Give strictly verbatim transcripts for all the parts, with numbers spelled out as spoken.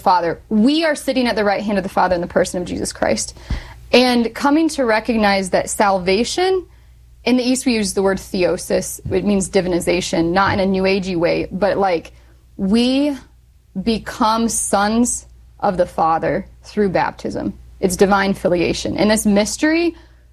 Father. We are sitting at the right hand of the Father in the person of Jesus Christ. And coming to recognize that salvation, in the East we use the word theosis, it means divinization, not in a New Agey way, but like we become sons of the Father through baptism. It's divine filiation. In this mystery,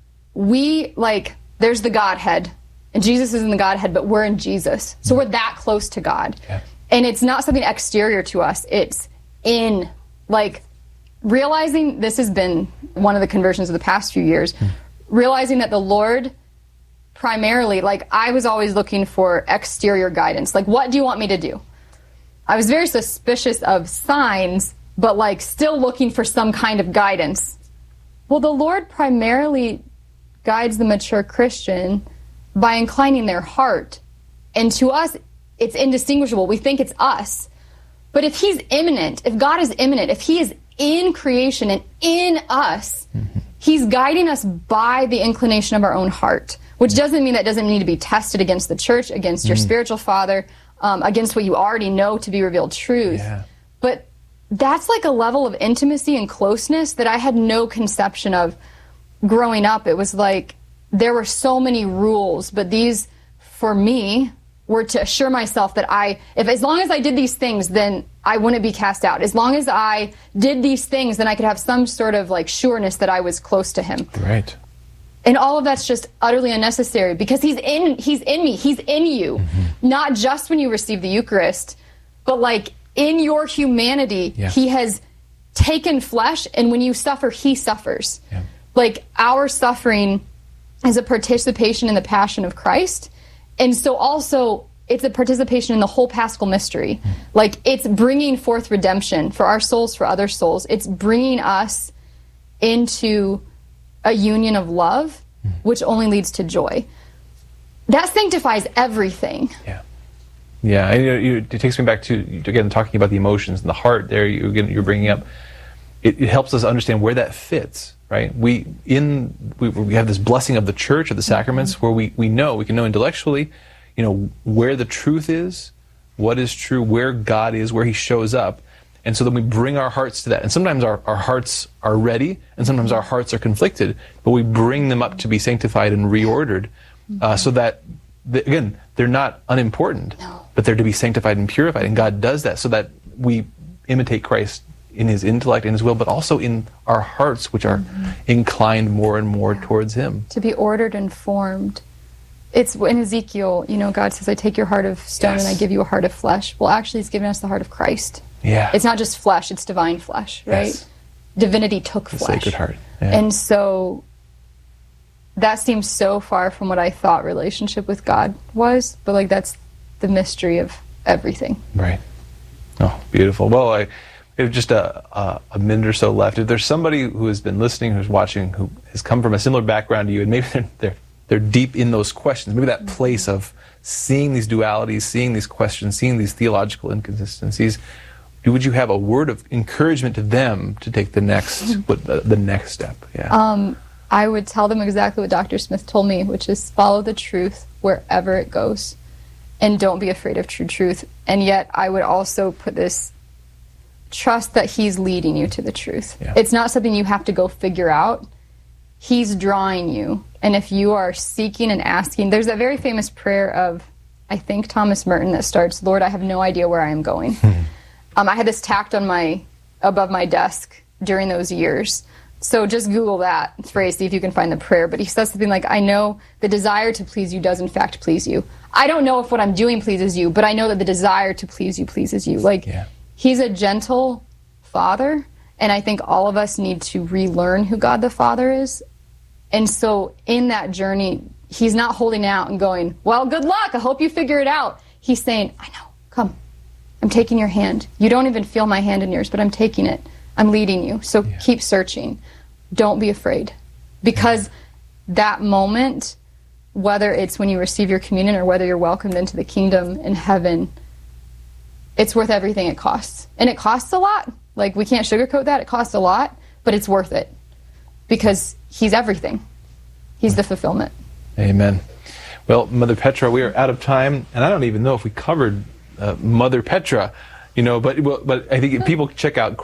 we, like, there's the Godhead, and Jesus is in the Godhead, but we're in Jesus. So we're that close to God. Yeah. And it's not something exterior to us. It's in, like, realizing, this has been one of the conversions of the past few years, mm. realizing that the Lord primarily, like, I was always looking for exterior guidance. Like, what do you want me to do? I was very suspicious of signs, but like still looking for some kind of guidance. Well, the Lord primarily guides the mature Christian by inclining their heart. And to us, it's indistinguishable. We think it's us. But if he's immanent, if God is immanent, if he is in creation and in us, mm-hmm. he's guiding us by the inclination of our own heart, which doesn't mean that doesn't need to be tested against the church, against your mm-hmm. spiritual father, Um, against what you already know to be revealed truth. Yeah. But that's like a level of intimacy and closeness that I had no conception of growing up. It was like there were so many rules, but these, for me, were to assure myself that I, if as long as I did these things, then I wouldn't be cast out. As long as I did these things, then I could have some sort of like sureness that I was close to him. Right. And all of that's just utterly unnecessary because he's in he's in me, he's in you. Mm-hmm. Not just when you receive the Eucharist, but like in your humanity, yeah. he has taken flesh, and when you suffer, he suffers. Yeah. Like our suffering is a participation in the passion of Christ. And so also it's a participation in the whole Paschal mystery. Mm-hmm. Like it's bringing forth redemption for our souls, for other souls. It's bringing us into a union of love, which only leads to joy. That sanctifies everything. Yeah, yeah. And, you know, you, it takes me back to again talking about the emotions and the heart. There, you again, you're bringing up. It, it helps us understand where that fits. Right? We in we, we have this blessing of the church of the sacraments, mm-hmm. where we we know we can know intellectually, you know, where the truth is, what is true, where God is, where He shows up. And so then we bring our hearts to that. And sometimes our, our hearts are ready, and sometimes our hearts are conflicted, but we bring them up to be sanctified and reordered, uh, so that, the, again, they're not unimportant, no. but they're to be sanctified and purified. And God does that so that we imitate Christ in His intellect and His will, but also in our hearts, which are mm-hmm. inclined more and more yeah. towards Him. To be ordered and formed. It's in Ezekiel, you know, God says, I take your heart of stone yes. and I give you a heart of flesh. Well, actually, He's given us the heart of Christ. Yeah. It's not just flesh, it's divine flesh, right? Yes. Divinity took the flesh. Sacred Heart. Yeah. And so that seems so far from what I thought relationship with God was, but like that's the mystery of everything. Right. Oh, beautiful. Well, I we have just a, a, a minute or so left. If there's somebody who has been listening, who's watching, who has come from a similar background to you, and maybe they're they're, they're deep in those questions, maybe that place of seeing these dualities, seeing these questions, seeing these theological inconsistencies, would you have a word of encouragement to them to take the next what, the, the next step? Yeah. Um, I would tell them exactly what Doctor Smith told me, which is follow the truth wherever it goes, and don't be afraid of true truth. And yet, I would also put this trust that He's leading you to the truth. Yeah. It's not something you have to go figure out. He's drawing you, and if you are seeking and asking, there's that very famous prayer of, I think Thomas Merton, that starts, "Lord, I have no idea where I am going." Um, I had this tacked on my, above my desk during those years. So just Google that phrase, see if you can find the prayer. But he says something like, I know the desire to please you does in fact please you. I don't know if what I'm doing pleases you, but I know that the desire to please you pleases you. Like, yeah. He's a gentle Father, and I think all of us need to relearn who God the Father is. And so in that journey, He's not holding out and going, well, good luck, I hope you figure it out. He's saying, I know, come. I'm taking your hand. You don't even feel my hand in yours, but I'm taking it. I'm leading you. So yeah. keep searching. Don't be afraid. Because yeah. that moment, whether it's when you receive your communion or whether you're welcomed into the kingdom in heaven, it's worth everything it costs. And it costs a lot. Like, we can't sugarcoat that. It costs a lot, but it's worth it. Because He's everything. He's the fulfillment. Amen. Well, Mother Petra, we are out of time, and I don't even know if we covered Uh, Mother Petra, you know, but but I think people check out